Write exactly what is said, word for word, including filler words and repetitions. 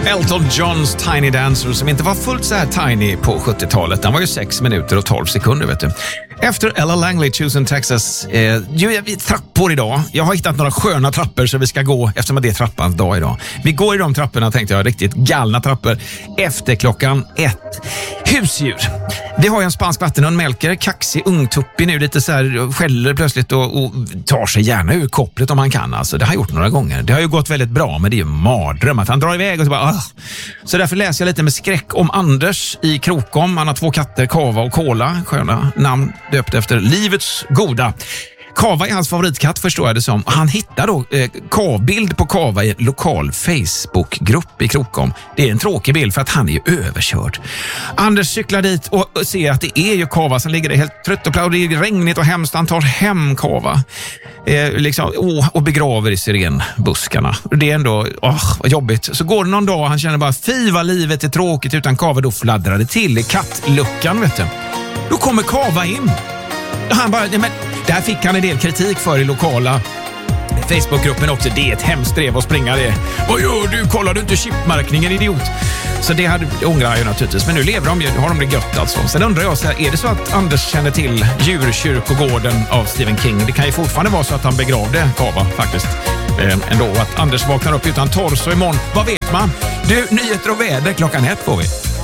Elton Johns Tiny Dancer, som inte var fullt så här tiny på sjuttiotalet. Den var ju sex minuter och tolv sekunder, vet du. Efter Ella Langley, Houston, Texas. Eh, vi trappor idag. Jag har hittat några sköna trappor så vi ska gå, eftersom det är trappans dag idag. Vi går i de trapporna, tänkte jag, riktigt galna trappor efter klockan ett. Husdjur. Vi har ju en spansk vattenhund, Melker, kaxig ungtuppi nu, lite så här skäller plötsligt och, och tar sig gärna ur kopplet om han kan. Alltså, det har jag gjort några gånger. Det har ju gått väldigt bra, men det är ju mardröm att han drar iväg och så bara... Ah. Så därför läser jag lite med skräck om Anders i Krokom. Han har två katter, Kava och Kola. Sköna namn döpt efter livets goda. Kava är hans favoritkatt, förstår jag det som. Han hittar då eh, K-bild på Kava i en lokal Facebookgrupp i Krokom. Det är en tråkig bild för att han är ju överkörd. Anders cyklar dit och ser att det är ju Kava som ligger där helt trött och plöjd. Det är regnigt och hemskt. Han tar hem Kava eh, liksom, oh, och begraver i sirenbuskarna. Det är ändå oh, vad jobbigt. Så går det någon dag och han känner bara, fy vad livet är tråkigt utan Kava. Då fladdrar det till i kattluckan, vet du. Då kommer Kava in. Han bara, nej men... Det här fick han en del kritik för i lokala Facebookgruppen också. Det är ett hemskt drev att springa det. Vad gör du? Kollar du inte chipmärkningen, idiot? Så det hade, ångrar jag ju naturligtvis. Men nu lever de ju, har de det gött alltså. Sen undrar jag så här, är det så att Anders känner till Djurkyrkogården av Stephen King? Det kan ju fortfarande vara så att han begravde Kava faktiskt. Eh, ändå att Anders vaknar upp utan torso imorgon. Vad vet man? Du, nyheter och väder klockan ett får vi.